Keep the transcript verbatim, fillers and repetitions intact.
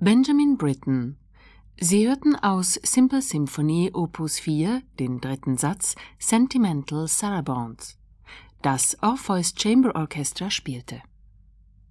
Benjamin Britten. Sie hörten aus Simple Symphony Opus vier, den dritten Satz, Sentimental Sarabande. Das Orpheus Chamber Orchestra spielte